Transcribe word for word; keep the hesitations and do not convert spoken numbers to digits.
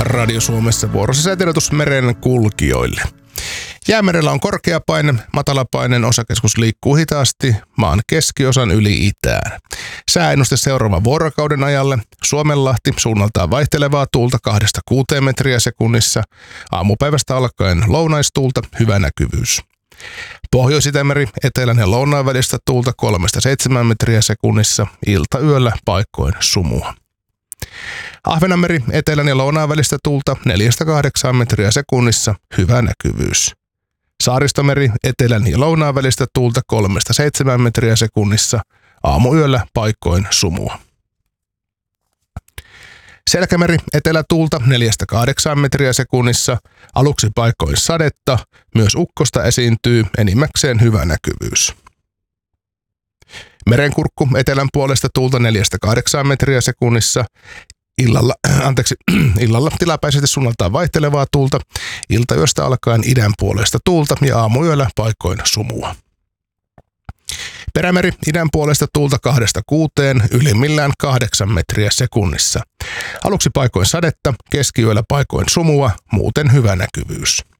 Radio Suomessa vuorossa säätiedotus meren kulkijoille. Jäämerellä on korkea paine, matalapaineen osakeskus liikkuu hitaasti maan keskiosan yli itään. Sääennuste seuraavan vuorokauden ajalle: Suomenlahti suunnaltaan vaihtelevaa tuulta kahdesta kuuteen metriä sekunnissa, aamupäivästä alkaen lounaistuulta, hyvä näkyvyys. Pohjois-Itämeri etelän ja lounaan välistä tuulta kolmesta seitsemään metriä sekunnissa, iltayöllä paikkoin sumua. Ahvenanmeri etelän ja lounaan välistä tuulta neljästä kahdeksaan metriä sekunnissa, hyvä näkyvyys. Saaristomeri etelän ja lounaan välistä tuulta kolmesta seitsemään metriä sekunnissa, aamuyöllä paikkoin sumua. Selkämeri etelätuulta neljästä kahdeksaan metriä sekunnissa, aluksi paikkoin sadetta, myös ukkosta esiintyy, enimmäkseen hyvä näkyvyys. Merenkurkku etelän puolesta tuulta neljästä kahdeksaan metriä sekunnissa, illalla, anteeksi, illalla tilapäisesti suunnaltaan vaihtelevaa tuulta, iltayöstä alkaen idän puolesta tuulta ja aamuyöllä paikkoin sumua. Perämeri idän puolesta tuulta kahdesta kuuteen, ylimmillään kahdeksan metriä sekunnissa. Aluksi paikoin sadetta, keskiyöllä paikoin sumua, muuten hyvä näkyvyys.